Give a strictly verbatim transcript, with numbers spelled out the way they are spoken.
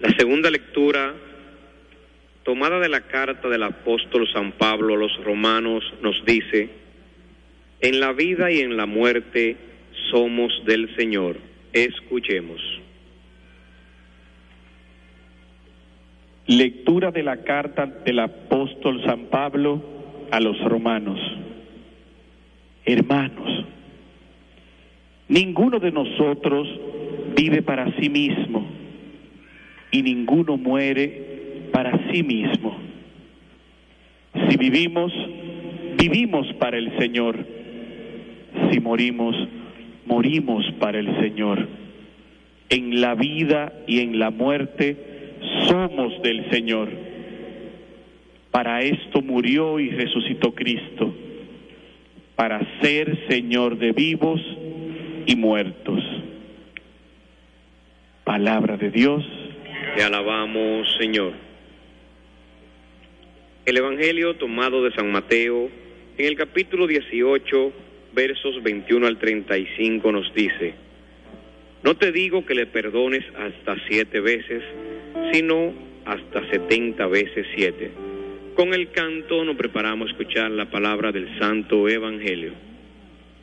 La segunda lectura, tomada de la carta del apóstol San Pablo a los romanos, nos dice: en la vida y en la muerte somos del Señor. Escuchemos. Lectura de la carta del apóstol San Pablo a los romanos. Hermanos, ninguno de nosotros vive para sí mismo, y ninguno muere para sí mismo. Si vivimos, vivimos para el Señor. Si morimos, morimos para el Señor. En la vida y en la muerte somos del Señor. Para esto murió y resucitó Cristo, para ser Señor de vivos y muertos. Palabra de Dios. Te alabamos, Señor. El Evangelio tomado de San Mateo, en el capítulo dieciocho, versos veintiuno al treinta y cinco, nos dice: no te digo que le perdones hasta siete veces, sino hasta setenta veces siete. Con el canto nos preparamos a escuchar la palabra del Santo Evangelio.